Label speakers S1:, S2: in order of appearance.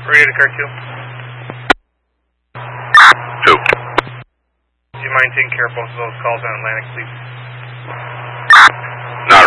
S1: Radio to Car 2.
S2: 2.
S1: Do you mind taking care of both of those calls on Atlantic, please?
S2: 9.